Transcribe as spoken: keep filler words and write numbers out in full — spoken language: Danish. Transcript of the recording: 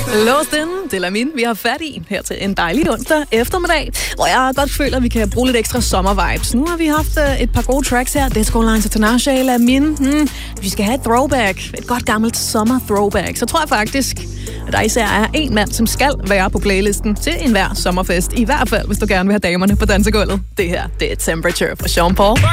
Låst in, det er min, vi har fat i her til en dejlig onsdag eftermiddag, hvor jeg godt føler, at vi kan bruge lidt ekstra sommervibes. Nu har vi haft uh, et par gode tracks her. Disco Lines og Tinashe, Lamin. Hmm, vi skal have et throwback, et godt gammelt sommer-throwback. Så tror jeg faktisk, at der især er en mand, som skal være på playlisten til enhver sommerfest. I hvert fald, hvis du gerne vil have damerne på dansegulvet. Det her, det er Temperature fra Sean Paul.